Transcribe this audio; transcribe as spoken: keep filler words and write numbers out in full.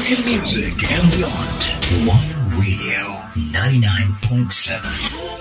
American music and beyond. One Radio ninety-nine point seven.